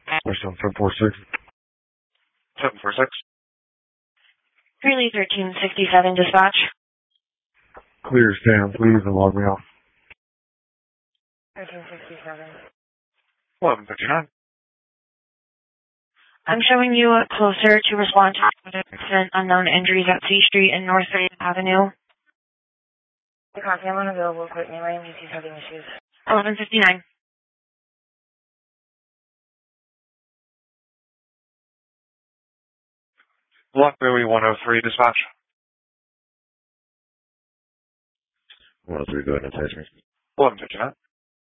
Question 746. 746. Greeley 1367 dispatch. Clear, stand, please, and log me off. 1367. 1159. I'm showing you closer to respond to accident, unknown injuries at C Street and North Avenue. The copy, I'm unavailable. Quit me. My MDC is having issues. 1159. Blockberry 103 dispatch. 103, go ahead and attach me. 1159.